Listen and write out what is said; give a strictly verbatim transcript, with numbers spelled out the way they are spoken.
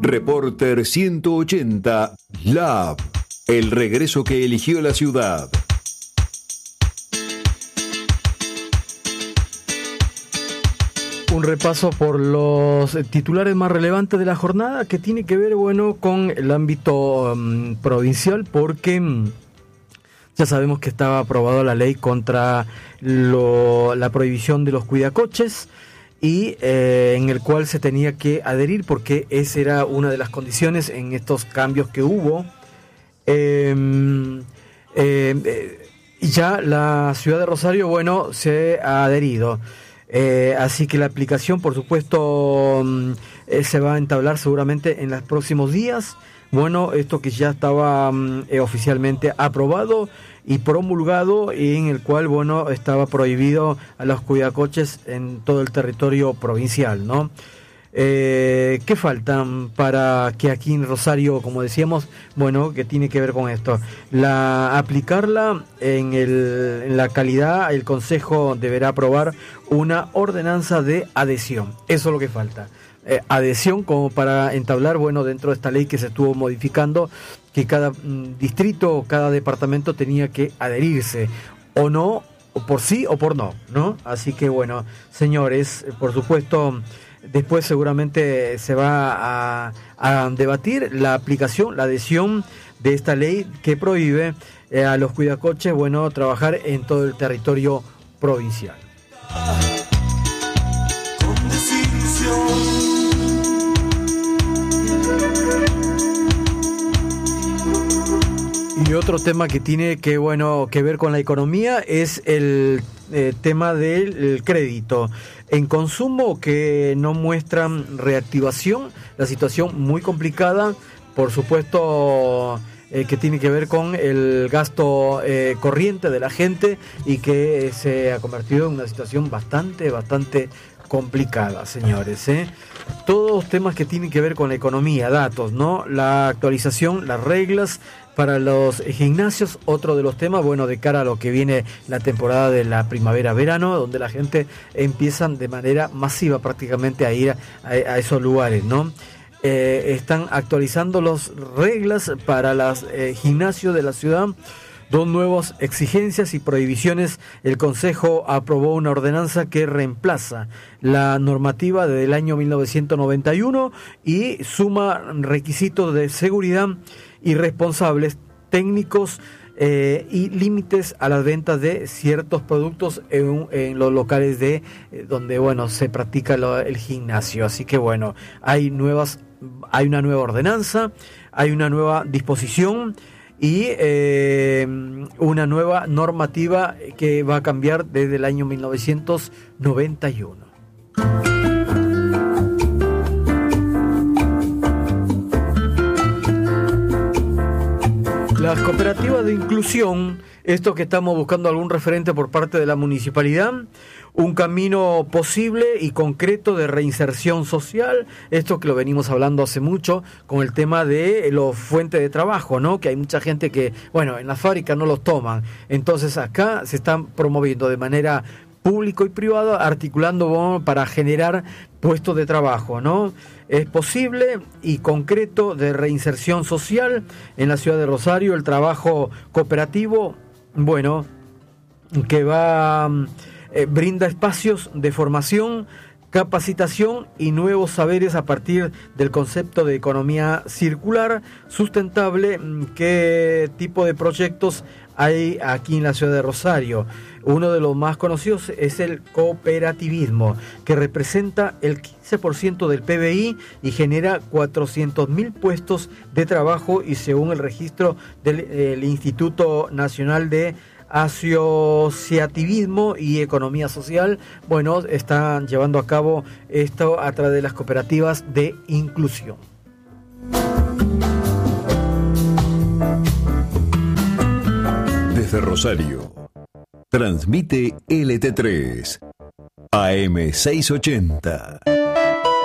Reporter ciento ochenta Lab, el regreso que eligió la ciudad. Un repaso por los titulares más relevantes de la jornada, que tiene que ver, bueno, con el ámbito um, provincial, porque um, ya sabemos que estaba aprobada la ley contra lo, la prohibición de los cuidacoches, y eh, en el cual se tenía que adherir porque esa era una de las condiciones en estos cambios que hubo. Eh, eh, eh, ya la ciudad de Rosario, bueno, se ha adherido. Eh, así que la aplicación, por supuesto, eh, se va a entablar seguramente en los próximos días. Bueno, esto que ya estaba eh, oficialmente aprobado y promulgado, y en el cual, bueno, estaba prohibido a los cuidacoches en todo el territorio provincial, ¿no? Eh, ¿Qué faltan para que aquí en Rosario, como decíamos, bueno, que tiene que ver con esto? La aplicarla en, el, en la calidad, el Consejo deberá aprobar una ordenanza de adhesión. Eso es lo que falta. Eh, adhesión como para entablar, bueno, dentro de esta ley que se estuvo modificando, que cada mm, distrito, cada departamento tenía que adherirse, o no, o por sí o por no, ¿no? Así que, bueno, señores, por supuesto, después seguramente se va a, a debatir la aplicación, la adhesión de esta ley que prohíbe eh, a los cuidacoches, bueno, trabajar en todo el territorio provincial. Con desilusión. Y otro tema que tiene que, bueno, que ver con la economía es el eh, tema del crédito en consumo, que no muestran reactivación, la situación muy complicada, por supuesto, eh, que tiene que ver con el gasto eh, corriente de la gente, y que se ha convertido en una situación bastante, bastante complicada, señores, ¿eh? Todos temas que tienen que ver con la economía, datos, ¿no? La actualización, las reglas para los gimnasios, otro de los temas, bueno, de cara a lo que viene la temporada de la primavera-verano, donde la gente empieza de manera masiva prácticamente a ir a, a esos lugares, ¿no? Eh, están actualizando las reglas para los eh, gimnasios de la ciudad. Dos nuevas exigencias y prohibiciones. El Consejo aprobó una ordenanza que reemplaza la normativa del año mil novecientos noventa y uno y suma requisitos de seguridad y responsables técnicos eh, y límites a las ventas de ciertos productos en, en los locales de eh, donde, bueno, se practica lo, el gimnasio. Así que, bueno, hay nuevas, hay una nueva ordenanza, hay una nueva disposición y eh, una nueva normativa que va a cambiar desde el año mil novecientos noventa y uno. Las cooperativas de inclusión, esto que estamos buscando algún referente por parte de la municipalidad, un camino posible y concreto de reinserción social, esto que lo venimos hablando hace mucho con el tema de los fuentes de trabajo, ¿no? Que hay mucha gente que, bueno, en las fábricas no los toman, entonces acá se están promoviendo de manera público y privado, articulando, bueno, para generar puestos de trabajo, ¿no? Es posible y concreto de reinserción social en la ciudad de Rosario, el trabajo cooperativo, bueno, que va, eh, brinda espacios de formación, capacitación y nuevos saberes a partir del concepto de economía circular, sustentable. ¿Qué tipo de proyectos hay aquí en la ciudad de Rosario? Uno de los más conocidos es el cooperativismo, que representa el quince por ciento del P B I y genera cuatrocientos mil puestos de trabajo, y según el registro del el Instituto Nacional de Asociativismo y Economía Social, bueno, están llevando a cabo esto a través de las cooperativas de inclusión. Desde Rosario, transmite L T tres, A M seiscientos ochenta.